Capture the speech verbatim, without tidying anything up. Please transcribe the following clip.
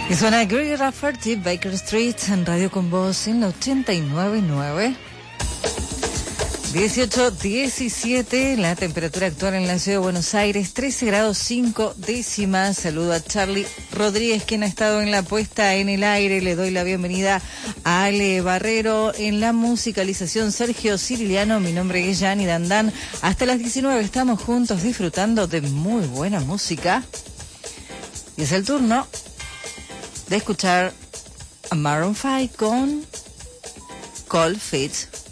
Y suena Greg Rafferty, Baker Street, en Radio Con Voz en la ochenta y nueve punto nueve. dieciocho diecisiete, la temperatura actual en la ciudad de Buenos Aires, trece grados cinco décimas. Saludo a Charlie Rodríguez, quien ha estado en la puesta en el aire. Le doy la bienvenida a Ale Barrero en la musicalización, Sergio Ciriliano. Mi nombre es Yani Dandán. Hasta las diecinueve estamos juntos disfrutando de muy buena música. Y es el turno de escuchar a Maroon cinco con Cold Feet.